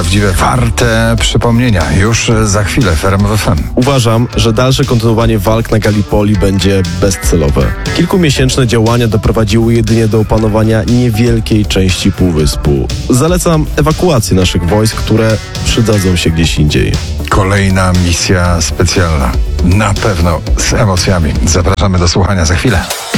prawdziwe, warte przypomnienia. Już za chwilę w RMF FM. Uważam, że dalsze kontynuowanie walk na Gallipoli będzie bezcelowe. Kilkumiesięczne działania doprowadziły jedynie do opanowania niewielkiej części półwyspu. Zalecam ewakuację naszych wojsk, które przydadzą się gdzieś indziej. Kolejna misja specjalna. Na pewno z emocjami. Zapraszamy do słuchania za chwilę.